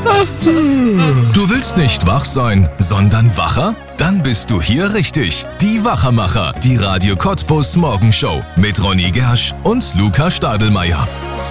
Du willst nicht wach sein, sondern wacher? Dann bist du hier richtig. Die Wachermacher, die Radio Cottbus Morgenshow mit Ronny Gersch und Luca Stadelmeier.